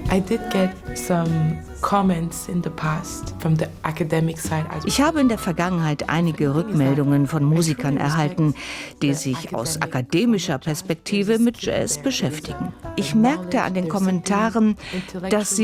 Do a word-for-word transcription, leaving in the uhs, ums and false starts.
I did get some comments in the past from the academic side. Ich habe in der Vergangenheit einige Rückmeldungen von Musikern erhalten, die sich aus akademischer Perspektive mit Jazz beschäftigen. Ich merkte an den Kommentaren, dass sie